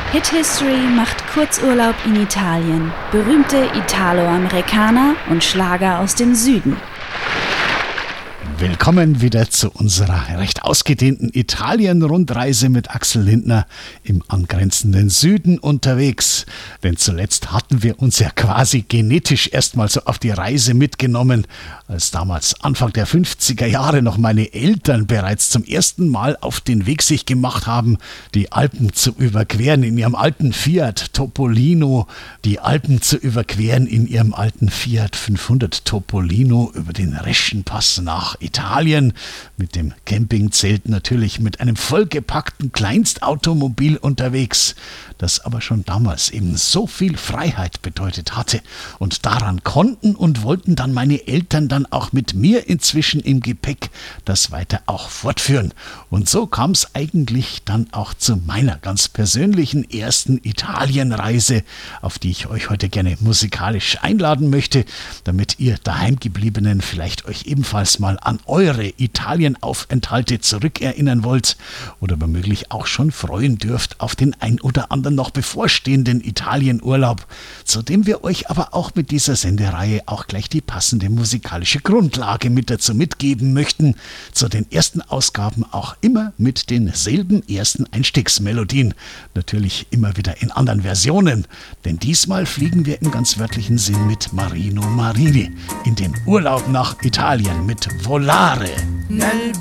Hit History macht Kurzurlaub in Italien. Berühmte Italo-Amerikaner und Schlager aus dem Süden. Willkommen wieder zu unserer recht ausgedehnten Italien-Rundreise mit Axel Lindner im angrenzenden Süden unterwegs. Denn zuletzt hatten wir uns ja quasi genetisch erstmal so auf die Reise mitgenommen, als damals Anfang der 50er Jahre noch meine Eltern bereits zum ersten Mal auf den Weg sich gemacht haben, die Alpen zu überqueren in ihrem alten Fiat Topolino, die Alpen zu überqueren in ihrem alten Fiat 500 Topolino über den Reschenpass nach Italien, mit dem Campingzelt natürlich mit einem vollgepackten Kleinstautomobil unterwegs, das aber schon damals eben so viel Freiheit bedeutet hatte. Und daran konnten und wollten dann meine Eltern dann auch mit mir inzwischen im Gepäck das weiter auch fortführen. Und so kam es eigentlich dann auch zu meiner ganz persönlichen ersten Italienreise, auf die ich euch heute gerne musikalisch einladen möchte, damit ihr Daheimgebliebenen vielleicht euch ebenfalls mal an eure Italienaufenthalte zurückerinnern wollt oder womöglich auch schon freuen dürft auf den ein oder anderen noch bevorstehenden Italienurlaub, zu dem wir euch aber auch mit dieser Sendereihe auch gleich die passende musikalische Grundlage mit dazu mitgeben möchten, zu den ersten Ausgaben auch immer mit denselben ersten Einstiegsmelodien, natürlich immer wieder in anderen Versionen, denn diesmal fliegen wir im ganz wörtlichen Sinn mit Marino Marini in den Urlaub nach Italien mit Volare.